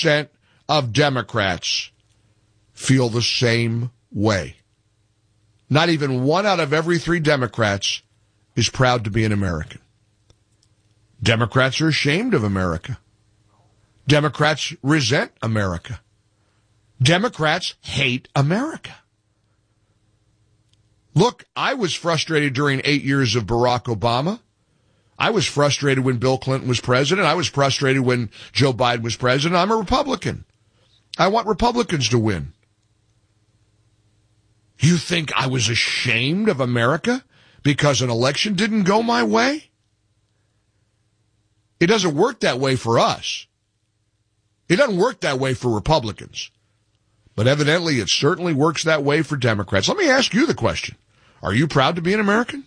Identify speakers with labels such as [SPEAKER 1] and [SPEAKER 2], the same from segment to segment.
[SPEAKER 1] 90% of Democrats feel the same way. Not even 1 out of every 3 Democrats is proud to be an American. Democrats are ashamed of America. Democrats resent America. Democrats hate America. Look, I was frustrated during 8 years of Barack Obama. I was frustrated when Bill Clinton was president. I was frustrated when Joe Biden was president. I'm a Republican. I want Republicans to win. You think I was ashamed of America because an election didn't go my way? It doesn't work that way for us. It doesn't work that way for Republicans. But evidently it certainly works that way for Democrats. Let me ask you the question. Are you proud to be an American?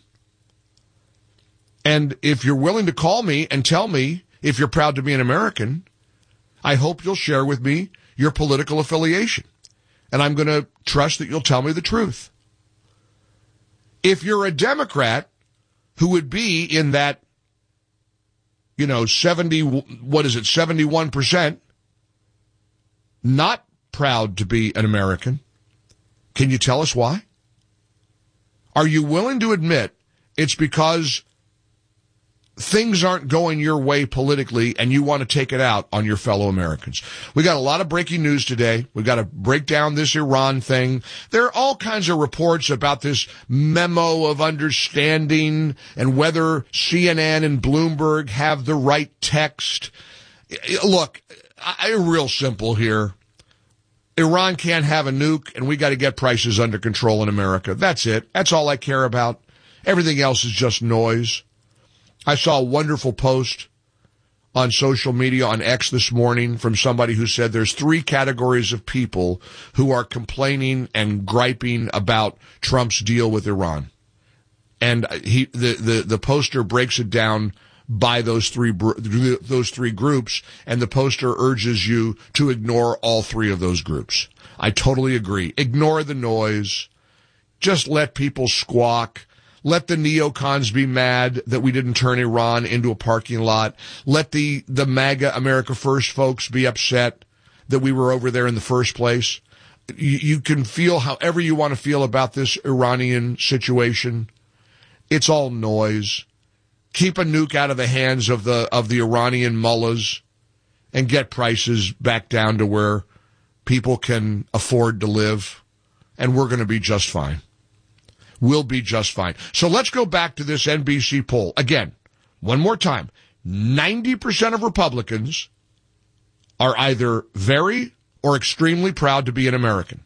[SPEAKER 1] And if you're willing to call me and tell me if you're proud to be an American, I hope you'll share with me your political affiliation. And I'm going to trust that you'll tell me the truth. If you're a Democrat who would be in that, 71% not proud to be an American, can you tell us why? Are you willing to admit it's because things aren't going your way politically and you want to take it out on your fellow Americans? We got a lot of breaking news today. We got to break down this Iran thing. There are all kinds of reports about this memo of understanding and whether CNN and Bloomberg have the right text. Look, real simple here. Iran can't have a nuke and we got to get prices under control in America. That's it. That's all I care about. Everything else is just noise. I saw a wonderful post on social media on X this morning from somebody who said there's 3 categories of people who are complaining and griping about Trump's deal with Iran. And the poster breaks it down by those three groups, and the poster urges you to ignore all 3 of those groups. I totally agree. Ignore the noise. Just let people squawk. Let the neocons be mad that we didn't turn Iran into a parking lot. Let the MAGA America First folks be upset that we were over there in the first place. You can feel however you want to feel about this Iranian situation. It's all noise. Keep a nuke out of the hands of the Iranian mullahs and get prices back down to where people can afford to live. And we're going to be just fine. We'll be just fine. So let's go back to this NBC poll. Again, one more time. 90% of Republicans are either very or extremely proud to be an American.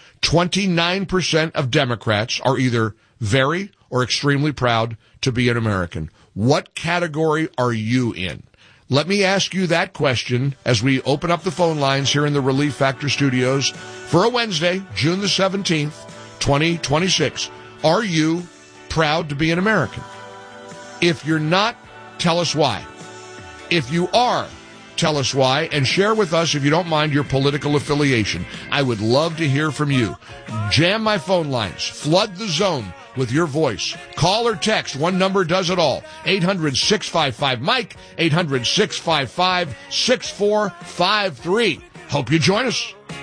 [SPEAKER 1] 29% of Democrats are either very or extremely proud to be an American. What category are you in? Let me ask you that question as we open up the phone lines here in the Relief Factor studios for a Wednesday, June the 17th, 2026. Are you proud to be an American? If you're not, tell us why. If you are, tell us why, and share with us, if you don't mind, your political affiliation. I would love to hear from you. Jam my phone lines. Flood the zone with your voice. Call or text. One number does it all. 800-655-MIKE, 800-655-6453. Hope you join us.